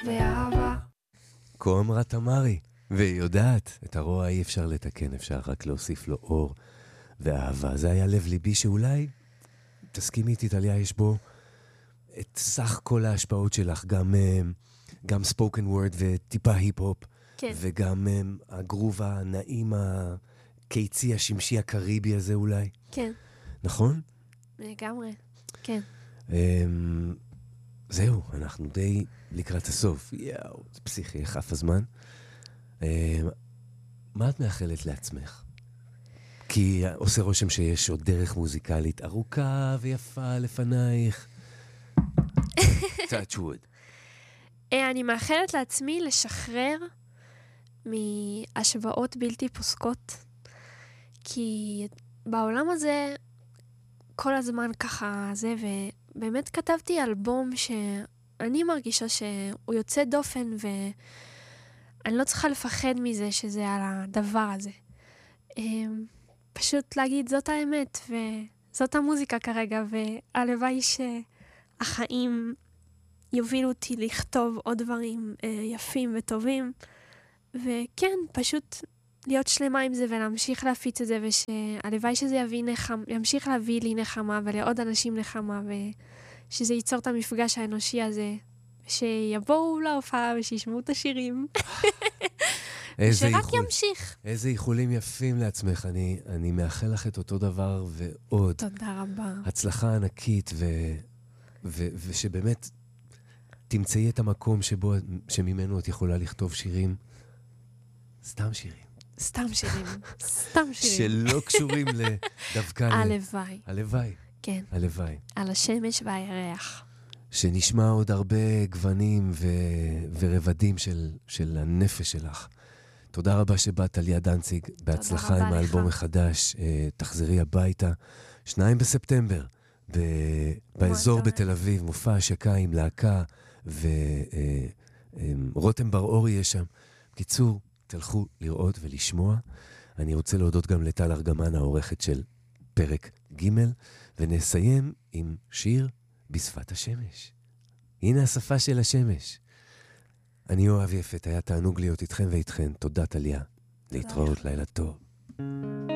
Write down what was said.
ואהבה. כה אמרה תמרי, והיא יודעת, את הרוע אי אפשר לתקן, אפשר רק להוסיף לו אור ואהבה. זה היה לב ליבי שאולי, תסכימי איתי טליה, יש בו את סך כל ההשפעות שלך, גם ספוקן וורד וטיפה היפ-הופ, כן. וגם הגרוב הנעים, הקיצי, השמשי, הקריבי הזה אולי. כן. נכון? לגמרי, כן. זהו, אנחנו די לקראת הסוף. יאו, זה פסיכי, איך אף הזמן. מה את מאחלת לעצמך? כי עושה רושם שיש עוד דרך מוזיקלית ארוכה ויפה לפנייך. touch wood. אני מאחלת לעצמי לשחרר מהשוואות בלתי פוסקות, כי בעולם הזה כל הזמן ככה זה, ובאמת כתבתי אלבום שאני מרגישה שהוא יוצא דופן, ואני לא צריכה לפחד מזה שזה על הדבר הזה. פשוט להגיד, זאת האמת, וזאת המוזיקה כרגע, והלוואי שהחיים יובילו אותי לכתוב עוד דברים יפים וטובים, וכן, פשוט להיות שלמה עם זה ולהמשיך להפיץ את זה, ושהלוואי שזה ימשיך להביא לי נחמה ולעוד אנשים נחמה, ושזה ייצור את המפגש האנושי הזה, שיבואו להופעה ושישמעו את השירים. שרק ימשיך. איזה איחולים יפים לעצמך. אני מאחל לך את אותו דבר ועוד. תודה רבה. הצלחה ענקית, ושבאמת תמצאי את המקום שממנו את יכולה לכתוב שירים. סתם שירים. סתם שירים. סתם שירים. שלא קשורים דווקא הלוואי. הלוואי. כן. הלוואי. על השמש והירח. שנשמע עוד הרבה גוונים ורבדים של הנפש שלך. תודה רבה שבאת, טליה דנציג. בהצלחה עם האלבום החדש. תחזרי הביתה. 2 בספטמבר. באזור בתל אביב. מופע השקה עם להקה. ורותם בר-אור יהיה שם. בקיצור, תלכו לראות ולשמוע. אני רוצה להודות גם לטל ארגמן, העורכת של פרק ג', ונסיים עם שיר בשפת השמש. הנה השפה של השמש. אני אוהב יפת, היה תענוג להיות איתכם ואיתכן. תודה טליה. להתראות, לילה טוב.